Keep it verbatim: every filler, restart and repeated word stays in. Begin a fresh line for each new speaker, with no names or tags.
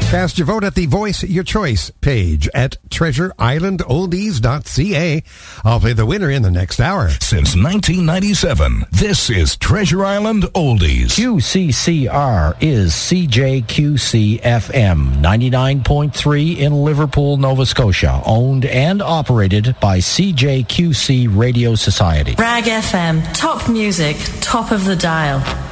Cast your vote at the Voice Your Choice page at treasure island oldies dot c a. I'll play the winner in the next hour.
Since nineteen ninety-seven, this is Treasure Island Oldies.
Q C C R is C J Q C F M, ninety-nine point three in Liverpool, Nova Scotia. Owned and operated by C J Q C Radio Society.
Rag F M, top music, top of the dial.